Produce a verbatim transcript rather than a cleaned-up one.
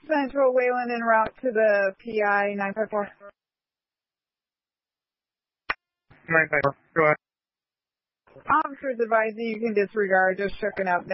Central Wayland en route to the P I nine five four. nine five four, go ahead. Officers advising you can disregard, just checking out.